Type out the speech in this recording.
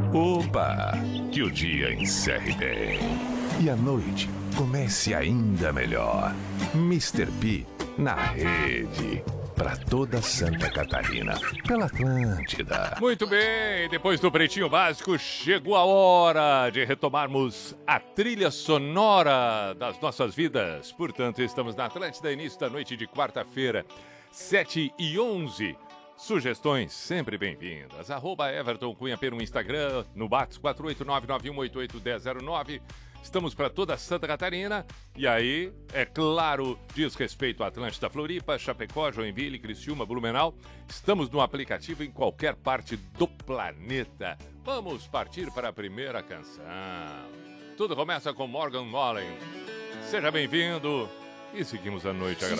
Opa! Que o dia encerre bem. E a noite comece ainda melhor. Mr. P na rede. Para toda Santa Catarina. Pela Atlântida. Muito bem, depois do Pretinho Básico, chegou a hora de retomarmos a trilha sonora das nossas vidas. Portanto, estamos na Atlântida, início da noite de quarta-feira, 7h11. Sugestões sempre bem-vindas. @Everton Cunha pelo Instagram, no Bax 489-9188-1009. Estamos para toda Santa Catarina. E aí, é claro, diz respeito a Atlântida, Floripa, Chapecó, Joinville, Criciúma, Blumenau. Estamos no aplicativo em qualquer parte do planeta. Vamos partir para a primeira canção. Tudo começa com Morgan Wallen. Seja bem-vindo e seguimos a noite agradável.